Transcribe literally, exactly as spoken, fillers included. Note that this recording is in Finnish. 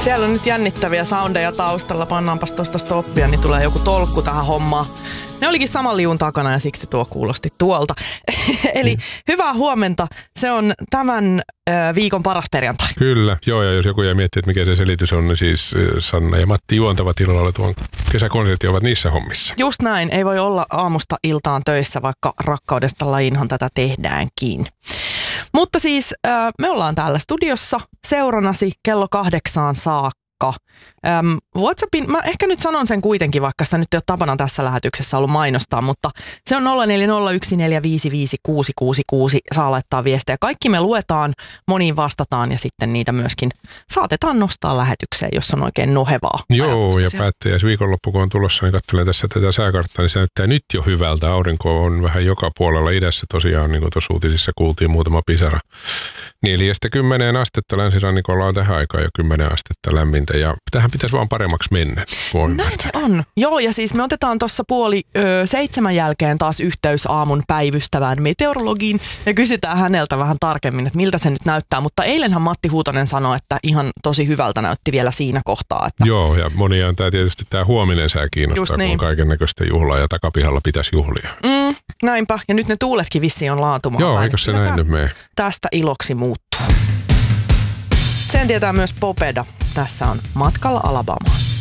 Siellä on nyt jännittäviä soundeja taustalla. Pannaanpas tuosta stoppia, niin tulee joku tolkku tähän hommaan. Ne olikin saman liun takana ja siksi tuo kuulosti tuolta. Eli mm. hyvää huomenta. Se on tämän äh, viikon paras perjantai. Kyllä, joo, ja jos joku jää miettiä, että mikä se selitys on, niin siis Sanna ja Matti juontavat illalla tuon kesäkonsertti ovat niissä hommissa. Just näin, ei voi olla aamusta iltaan töissä, vaikka rakkaudesta lajiinhan tätä tehdäänkin. Mutta siis äh, me ollaan täällä studiossa seuranasi kello kahdeksaan saakka. Ähm, WhatsAppin, mä ehkä nyt sanon sen kuitenkin, vaikka sitä nyt ei ole tapana tässä lähetyksessä ollut mainostaa, mutta se on nolla neljä nolla yksi neljä viisi viisi kuusi kuusi kuusi, saa laittaa viestejä. Kaikki me luetaan, moniin vastataan ja sitten niitä myöskin saatetaan nostaa lähetykseen, jos on oikein nohevaa. Joo, ja päättäjäis viikonloppu, kun on tulossa, niin katselen tässä tätä sääkarttaa, niin se näyttää nyt jo hyvältä. Aurinko on vähän joka puolella idässä tosiaan, niin kuin tuossa uutisissa kuultiin muutama pisara. Neljästä kymmeneen astetta länsirannikolla on tähän aikaan jo kymmenen astetta lämmintä ja tähän pitäisi vaan paremmaksi mennä. Näin se on. Joo, ja siis me otetaan tuossa puoli ö, seitsemän jälkeen taas yhteys aamun päivystävään meteorologiin ja kysytään häneltä vähän tarkemmin, että miltä se nyt näyttää. Mutta eilenhän Matti Huutonen sanoi, että ihan tosi hyvältä näytti vielä siinä kohtaa. Että... Joo, ja moniaan tämä tietysti tämä huominen sää kiinnostaa, niin. Kun kaiken näköistä juhlaa ja takapihalla pitäisi juhlia. Mm, näinpä, ja nyt ne tuuletkin vissiin on laantumaan. Joo, eikö se näin nyt mene? Tästä iloksi muuttuu. Sen tietää myös Popeda. Tässä on Matkalla Alabamaan.